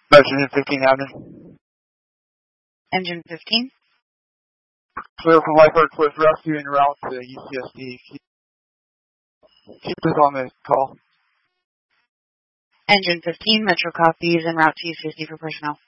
Engine 15 Avenue. Engine 15? Clear from Lifeguard with rescue en route to UCSD. Keep us on the call. Engine 15, Metro copies en route to UCSD for personnel.